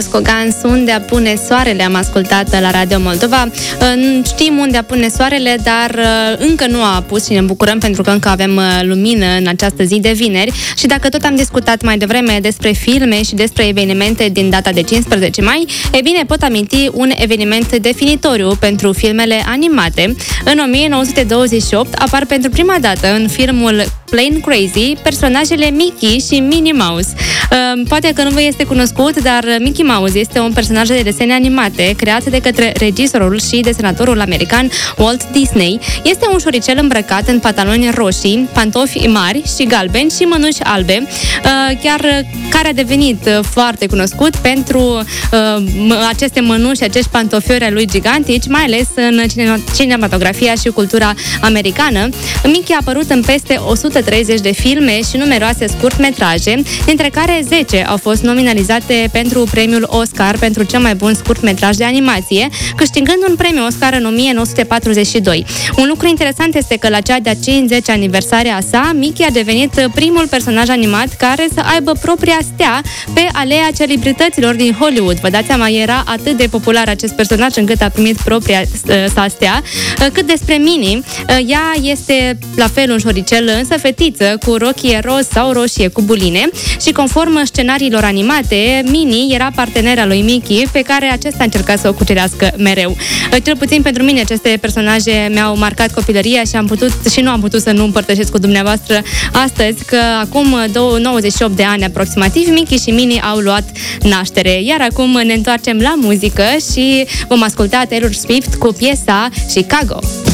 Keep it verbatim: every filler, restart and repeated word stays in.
Coscogan, Unde apune soarele, am ascultat la Radio Moldova. Știm unde apune soarele, dar încă nu a apus și ne bucurăm pentru că încă avem lumină în această zi de vineri. Și dacă tot am discutat mai devreme despre filme și despre evenimente din data de cincisprezece mai, e bine, pot aminti un eveniment definitoriu pentru filmele animate. În o mie nouă sute douăzeci și opt apar pentru prima dată în filmul Plane Crazy personajele Mickey și Minnie Mouse. Uh, poate că nu vă este cunoscut, dar Mickey Mouse este un personaj de desene animate creat de către regizorul și desenatorul american Walt Disney. Este un șoricel îmbrăcat în pantaloni roșii, pantofi mari și galbeni și mănuși albe, uh, chiar care a devenit foarte cunoscut pentru uh, aceste mănuși și acești pantofiori ai lui gigantici, mai ales în cinematografia și cultura americană. Mickey a apărut în peste o sută treizeci de filme și numeroase scurtmetraje, dintre care zece au fost nominalizate pentru premiul Oscar pentru cel mai bun scurtmetraj de animație, câștigând un premiu Oscar în o mie nouă sute patruzeci și doi. Un lucru interesant este că la cea de-a cincizecea aniversare a sa, Mickey a devenit primul personaj animat care să aibă propria stea pe aleea celebrităților din Hollywood. Vă dați seama, era atât de popular acest personaj încât a primit propria sa stea. Cât despre Minnie, ea este la fel un șoricel, însă fetiță cu rochie roz sau roșie cu buline și conform scenariilor animate, Minnie era partenera lui Mickey pe care acesta încerca să o cucerească mereu. Cel puțin pentru mine aceste personaje mi-au marcat copilăria și am putut și nu am putut să nu împărtășesc cu dumneavoastră astăzi că acum nouăzeci și opt de ani aproximativ Mickey și Minnie au luat naștere. Iar acum ne întoarcem la muzică și vom asculta Taylor Swift cu piesa Chicago.